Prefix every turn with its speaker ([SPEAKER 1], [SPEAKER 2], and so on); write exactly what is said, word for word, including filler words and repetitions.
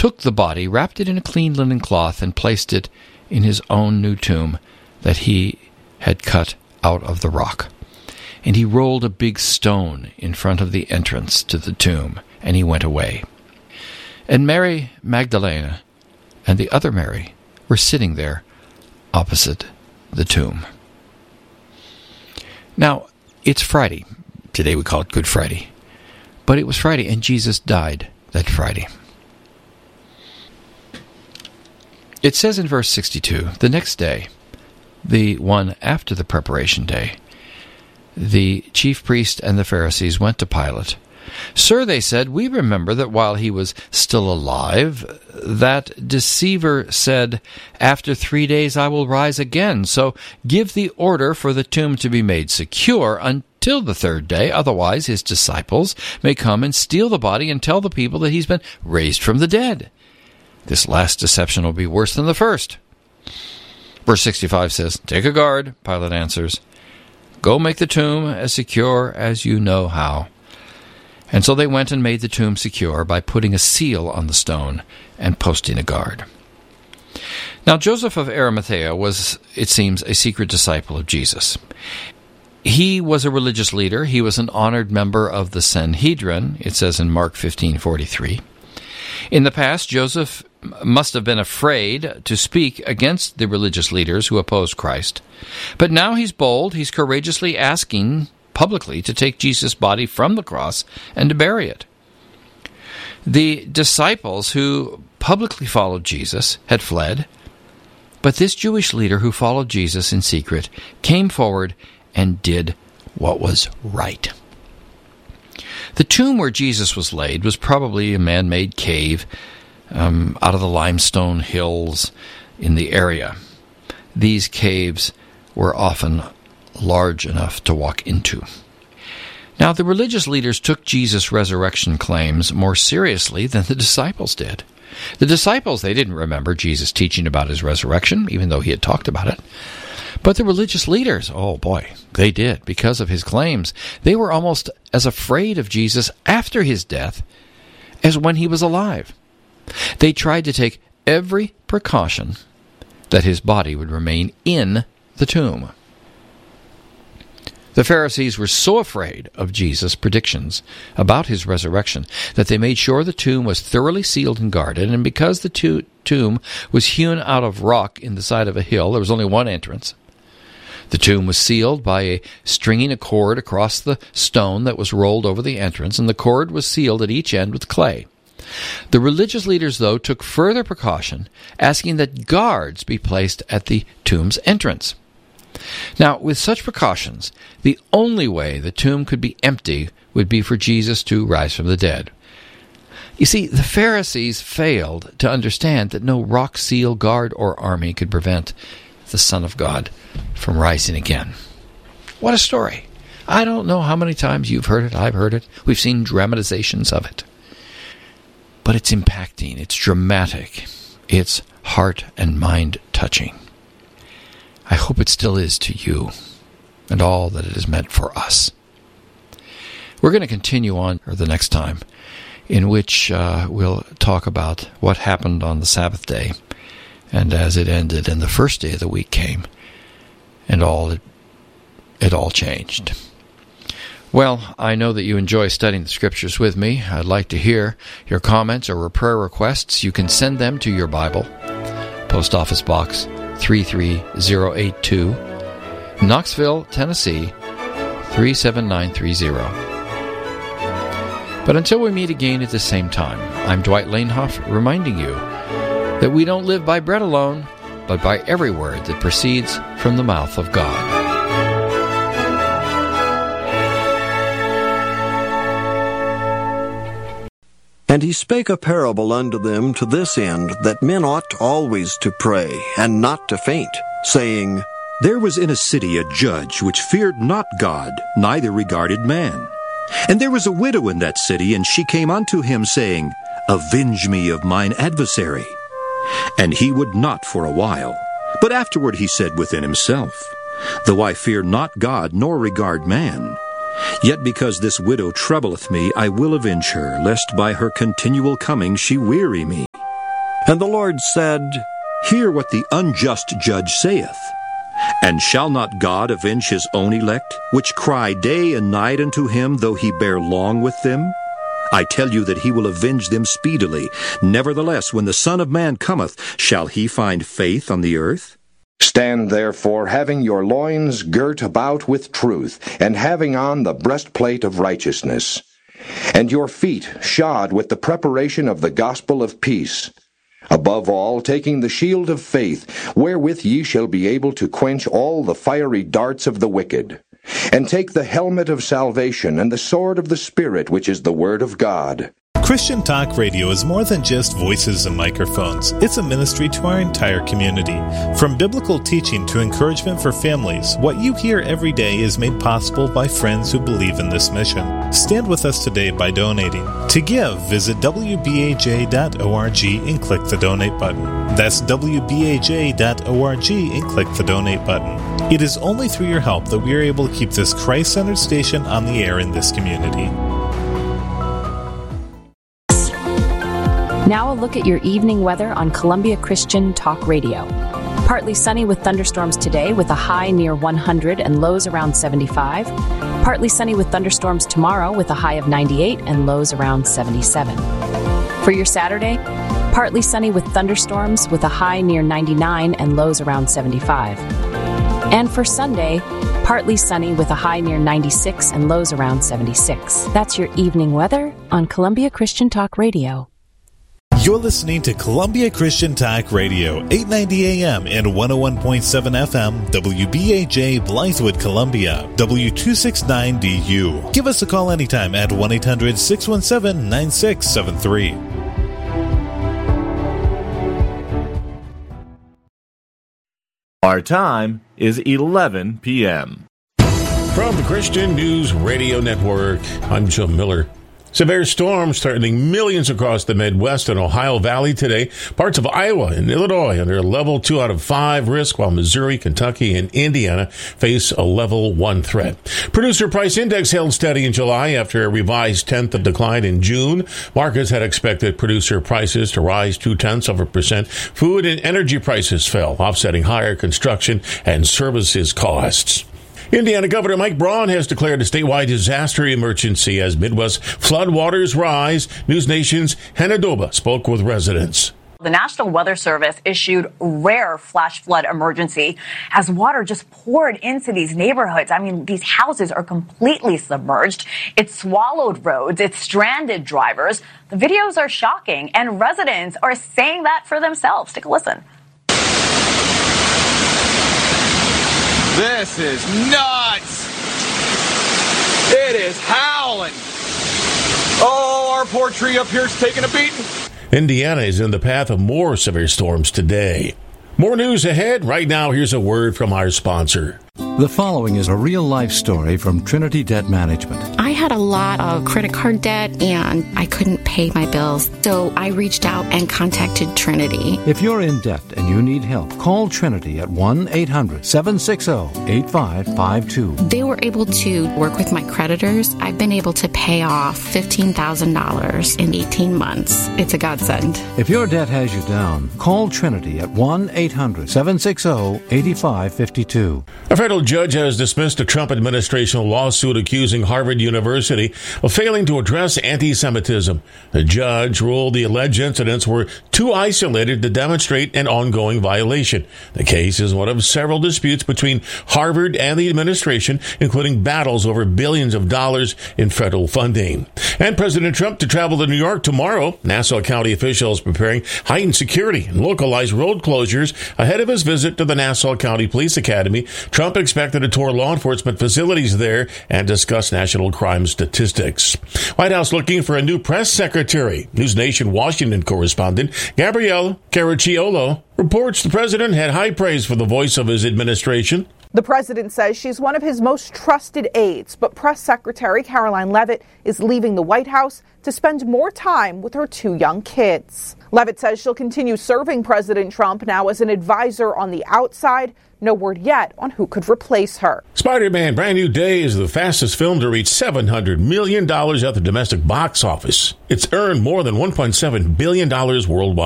[SPEAKER 1] took the body, wrapped it in a clean linen cloth, and placed it in his own new tomb that he had cut out of the rock. And he rolled a big stone in front of the entrance to the tomb, and he went away. And Mary Magdalene and the other Mary were sitting there opposite the tomb. Now, it's Friday. Today we call it Good Friday. But it was Friday, and Jesus died that Friday. It says in verse sixty-two, the next day, the one after the preparation day, the chief priest and the Pharisees went to Pilate. Sir, they said, we remember that while he was still alive, that deceiver said, after three days I will rise again. So give the order for the tomb to be made secure until the third day. Otherwise his disciples may come and steal the body and tell the people that he's been raised from the dead. This last deception will be worse than the first. Verse sixty-five says, take a guard, Pilate answers. Go make the tomb as secure as you know how. And so they went and made the tomb secure by putting a seal on the stone and posting a guard. Now Joseph of Arimathea was, it seems, a secret disciple of Jesus. He was a religious leader. He was an honored member of the Sanhedrin, it says in Mark fifteen forty-three. In the past, Joseph must have been afraid to speak against the religious leaders who opposed Christ. But now he's bold. He's courageously asking publicly to take Jesus' body from the cross and to bury it. The disciples who publicly followed Jesus had fled, but this Jewish leader who followed Jesus in secret came forward and did what was right. The tomb where Jesus was laid was probably a man-made cave um, out of the limestone hills in the area. These caves were often large enough to walk into. Now, the religious leaders took Jesus' resurrection claims more seriously than the disciples did. The disciples, they didn't remember Jesus teaching about his resurrection, even though he had talked about it. But the religious leaders, oh boy, they did, because of his claims. They were almost as afraid of Jesus after his death as when he was alive. They tried to take every precaution that his body would remain in the tomb. The Pharisees were so afraid of Jesus' predictions about his resurrection that they made sure the tomb was thoroughly sealed and guarded, and because the to- tomb was hewn out of rock in the side of a hill, there was only one entrance. The tomb was sealed by a stringing a cord across the stone that was rolled over the entrance, and the cord was sealed at each end with clay. The religious leaders, though, took further precaution, asking that guards be placed at the tomb's entrance. Now, with such precautions, the only way the tomb could be empty would be for Jesus to rise from the dead. You see, the Pharisees failed to understand that no rock, seal, guard, or army could prevent the Son of God from rising again. What a story. I don't know how many times you've heard it, I've heard it, we've seen dramatizations of it. But it's impacting, it's dramatic, it's heart and mind touching. I hope it still is to you and all that it is meant for us. We're going to continue on or the next time, in which uh, we'll talk about what happened on the Sabbath day, and as it ended, and the first day of the week came, and all it, it all changed. Well, I know that you enjoy studying the Scriptures with me. I'd like to hear your comments or prayer requests. You can send them to your Bible, Post Office Box three three zero eight two, Knoxville, Tennessee three seven nine three zero. But until we meet again at the same time, I'm Dwight Lanehoff, reminding you that we don't live by bread alone, but by every word that proceeds from the mouth of God.
[SPEAKER 2] And he spake a parable unto them to this end, that men ought always to pray, and not to faint, saying,
[SPEAKER 3] There was in a city a judge which feared not God, neither regarded man. And there was a widow in that city, and she came unto him, saying, Avenge me of mine adversary. And he would not for a while. But afterward he said within himself, Though I fear not God, nor regard man, yet because this widow troubleth me, I will avenge her, lest by her continual coming she weary me.
[SPEAKER 2] And the Lord said,
[SPEAKER 3] Hear what the unjust judge saith. And shall not God avenge his own elect, which cry day and night unto him, though he bear long with them? I tell you that he will avenge them speedily. Nevertheless, when the Son of Man cometh, shall he find faith on the earth?
[SPEAKER 4] Stand therefore, having your loins girt about with truth, and having on the breastplate of righteousness, and your feet shod with the preparation of the gospel of peace. Above all, taking the shield of faith, wherewith ye shall be able to quench all the fiery darts of the wicked. And take the helmet of salvation and the sword of the Spirit, which is the word of God.
[SPEAKER 5] Christian Talk Radio is more than just voices and microphones. It's a ministry to our entire community. From biblical teaching to encouragement for families, what you hear every day is made possible by friends who believe in this mission. Stand with us today by donating. To give, visit w b a j dot org and click the donate button. That's w b a j dot org and click the donate button. It is only through your help that we are able to keep this Christ-centered station on the air in this community.
[SPEAKER 6] Now a look at your evening weather on Columbia Christian Talk Radio. Partly sunny with thunderstorms today with a high near one hundred and lows around seventy-five. Partly sunny with thunderstorms tomorrow with a high of ninety-eight and lows around seventy-seven. For your Saturday, partly sunny with thunderstorms with a high near ninety-nine and lows around seventy-five. And for Sunday, partly sunny with a high near ninety-six and lows around seventy-six. That's your evening weather on Columbia Christian Talk Radio.
[SPEAKER 5] You're listening to Columbia Christian Talk Radio, eight ninety A M and one oh one point seven F M, W B A J, Blythewood, Columbia, W two sixty-nine D U. Give us a call anytime at one eight hundred six one seven nine six seven three.
[SPEAKER 7] Our time is eleven p.m.
[SPEAKER 8] From the Christian News Radio Network, I'm Jim Miller. Severe storms threatening millions across the Midwest and Ohio Valley today. Parts of Iowa and Illinois under a level two out of five risk, while Missouri, Kentucky, and Indiana face a level one threat. Producer price index held steady in July after a revised tenth of decline in June. Markets had expected producer prices to rise two tenths of a percent. Food and energy prices fell, offsetting higher construction and services costs. Indiana Governor Mike Braun has declared a statewide disaster emergency as Midwest floodwaters rise. News Nation's Hannah Doba spoke with residents.
[SPEAKER 9] The National Weather Service issued rare flash flood emergency as water just poured into these neighborhoods. I mean, these houses are completely submerged. It swallowed roads. It stranded drivers. The videos are shocking, and residents are saying that for themselves. Take a listen.
[SPEAKER 10] This is nuts. It is howling. Oh, our poor tree up here is taking a beating.
[SPEAKER 8] Indiana is in the path of more severe storms today. More news ahead. Right now, here's a word from our sponsor.
[SPEAKER 11] The following is a real-life story from Trinity Debt Management.
[SPEAKER 12] I had a lot of credit card debt, and I couldn't pay my bills, so I reached out and contacted Trinity.
[SPEAKER 11] If you're in debt and you need help, call Trinity at one eight hundred seven six zero eight five five two.
[SPEAKER 12] They were able to work with my creditors. I've been able to pay off fifteen thousand dollars in eighteen months. It's a godsend.
[SPEAKER 11] If your debt has you down, call Trinity at one eight hundred seven six zero eight five five two.
[SPEAKER 8] A federal judge has dismissed a Trump administration lawsuit accusing Harvard University of failing to address anti-Semitism. The judge ruled the alleged incidents were too isolated to demonstrate an ongoing violation. The case is one of several disputes between Harvard and the administration, including battles over billions of dollars in federal funding. And President Trump to travel to New York tomorrow. Nassau County officials preparing heightened security and localized road closures ahead of his visit to the Nassau County Police Academy. Trump expected to tour law enforcement facilities there and discuss national crime statistics. White House looking for a new press secretary. News Nation Washington correspondent Gabrielle Caracciolo reports the president had high praise for the voice of his administration.
[SPEAKER 13] The president says she's one of his most trusted aides, but Press Secretary Karoline Leavitt is leaving the White House to spend more time with her two young kids. Leavitt says she'll continue serving President Trump now as an advisor on the outside. No word yet on who could replace her.
[SPEAKER 8] Spider-Man Brand New Day is the fastest film to reach seven hundred million dollars at the domestic box office. It's earned more than one point seven billion dollars worldwide.